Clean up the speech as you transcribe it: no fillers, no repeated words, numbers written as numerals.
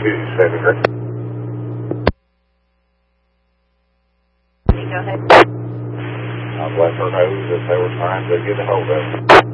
Saving her. Go ahead. I'd let her know that they were trying to get a hold of her.